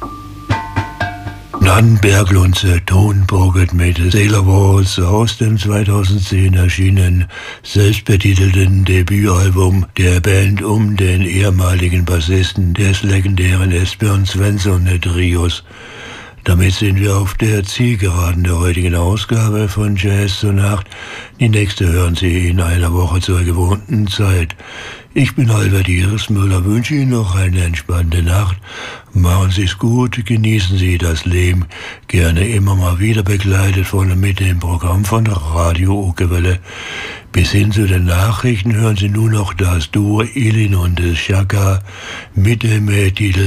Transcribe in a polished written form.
Nan Berglundse Tonburget mit Sailor Waltz aus dem 2010 erschienenen, selbstbetitelten Debütalbum der Band um den ehemaligen Bassisten des legendären Esbjörn Svensson Trios. Damit sind wir auf der Zielgeraden der heutigen Ausgabe von Jazz zur Nacht. Die nächste hören Sie in einer Woche zur gewohnten Zeit. Ich bin Albert Irismüller, wünsche Ihnen noch eine entspannte Nacht. Machen Sie es gut, genießen Sie das Leben, gerne immer mal wieder begleitet von und mit dem Programm von Radio Uckewelle. Bis hin zu den Nachrichten hören Sie nun noch das Duo Ilin und Shaka mit dem Titel